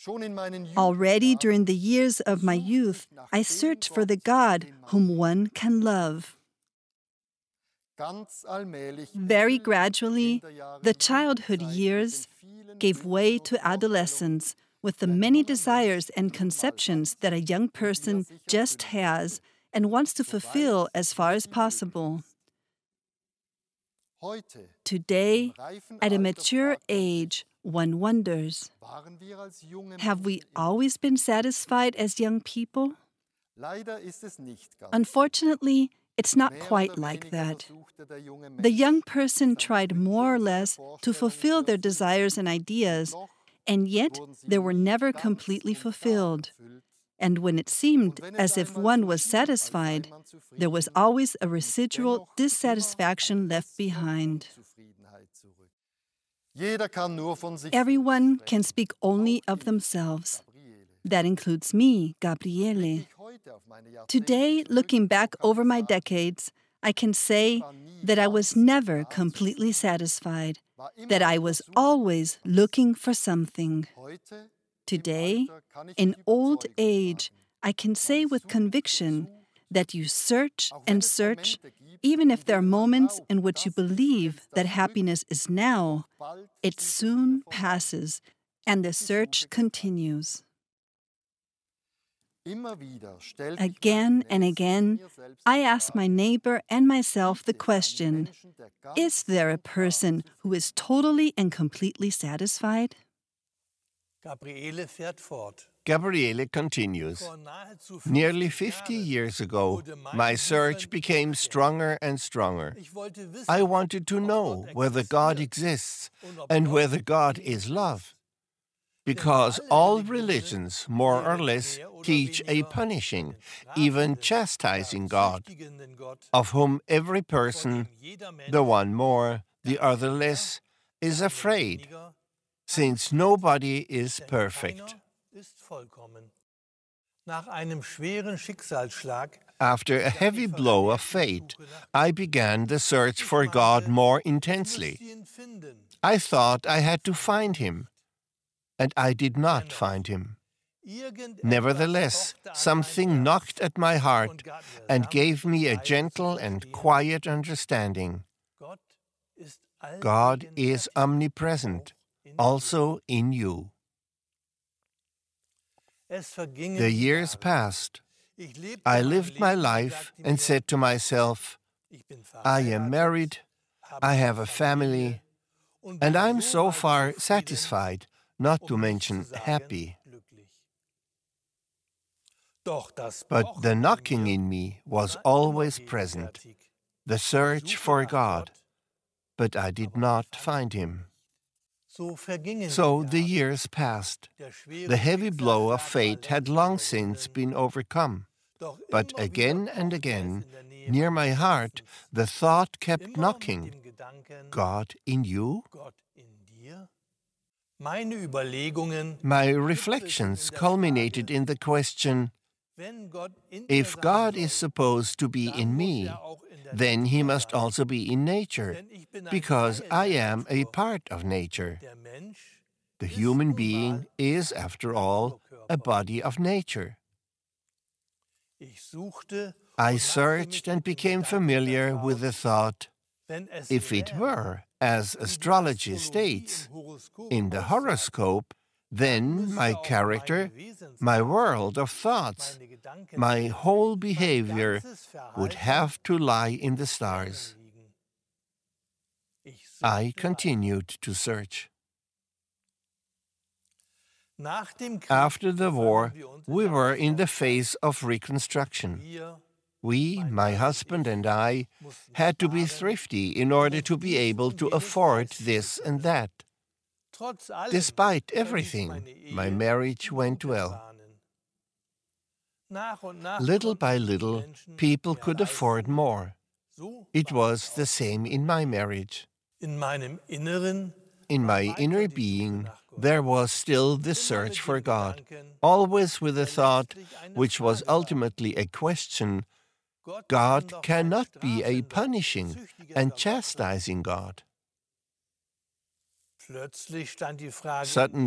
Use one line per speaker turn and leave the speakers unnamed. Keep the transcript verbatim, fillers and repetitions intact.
Already during the years of my youth, I searched for the God whom one can love. Very gradually, the childhood years gave way to adolescence with the many desires and conceptions that a young person just has and wants to fulfill as far as possible. Today, at a mature age, one wonders, have we always been satisfied as young people? Unfortunately, it's not quite like that. The young person tried more or less to fulfill their desires and ideas, and yet they were never completely fulfilled. And when it seemed as if one was satisfied, there was always a residual dissatisfaction left behind. Everyone can speak only of themselves. That includes me, Gabriele. Today, looking back over my decades, I can say that I was never completely satisfied, that I was always looking for something. Today, in old age, I can say with conviction that you search and search, even if there are moments in which you believe that happiness is now, it soon passes, and the search continues. Again and again, I ask my neighbor and myself the question, is there a person who is totally and completely satisfied?
Gabriele fährt fort.
Gabriele continues. Nearly fifty years ago, my search became stronger and stronger. I wanted to know whether God exists and whether God is love. Because all religions, more or less, teach a punishing, even chastising God, of whom every person, the one more, the other less, is afraid, since nobody is perfect. After a heavy blow of fate, I began the search for God more intensely. I thought I had to find Him, and I did not find Him. Nevertheless, something knocked at my heart and gave me a gentle and quiet understanding. God is omnipresent, also in you. The years passed. I lived my life and said to myself, I am married, I have a family, and I'm so far satisfied, not to mention happy. But the knocking in me was always present, the search for God, but I did not find Him. So the years passed. The heavy blow of fate had long since been overcome. But again and again, near my heart, the thought kept knocking, God in you? My reflections culminated in the question, if God is supposed to be in me, then He must also be in nature, because I am a part of nature. The human being is, after all, a body of nature. I searched and became familiar with the thought, if it were, as astrology states, in the horoscope, then my character, my world of thoughts, my whole behavior would have to lie in the stars. I continued to search. After the war, we were in the phase of reconstruction. We, my husband and I, had to be thrifty in order to be able to afford this and that. Despite everything, my marriage went well. Little by little, people could afford more. It was the same in my marriage. In my inner being, there was still the search for God, always with a thought, which was ultimately a question, God cannot be a punishing and chastising God. Suddenly